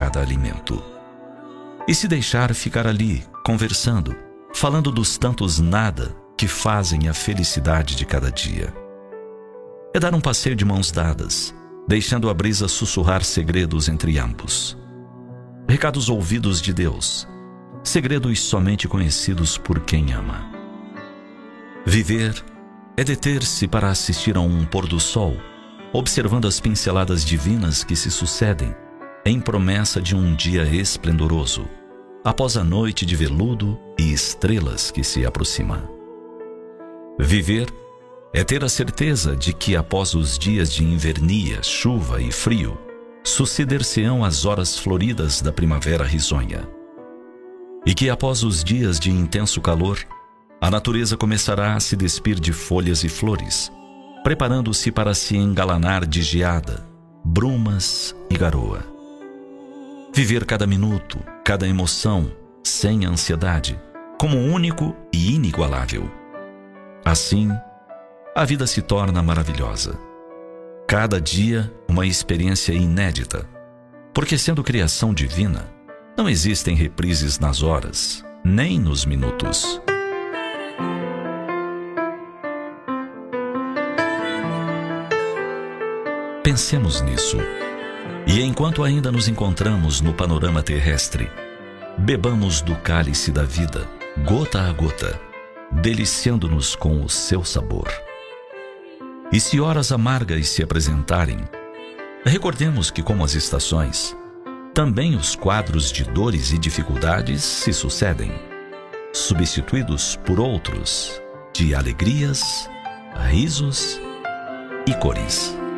cada alimento. E se deixar ficar ali, conversando, falando dos tantos nada que fazem a felicidade de cada dia. É dar um passeio de mãos dadas, deixando a brisa sussurrar segredos entre ambos. Recados ouvidos de Deus, segredos somente conhecidos por quem ama. Viver é deter-se para assistir a um pôr do sol, observando as pinceladas divinas que se sucedem, em promessa de um dia esplendoroso, após a noite de veludo e estrelas que se aproxima. Viver é ter a certeza de que após os dias de invernia, chuva e frio, suceder-se-ão as horas floridas da primavera risonha. E que após os dias de intenso calor, a natureza começará a se despir de folhas e flores, preparando-se para se engalanar de geada, brumas e garoa. Viver cada minuto, cada emoção, sem ansiedade, como único e inigualável. Assim, a vida se torna maravilhosa. Cada dia uma experiência inédita, porque sendo criação divina, não existem reprises nas horas, nem nos minutos. Pensemos nisso. E enquanto ainda nos encontramos no panorama terrestre, bebamos do cálice da vida, gota a gota, deliciando-nos com o seu sabor. E se horas amargas se apresentarem, recordemos que, como as estações, também os quadros de dores e dificuldades se sucedem, substituídos por outros de alegrias, risos e cores.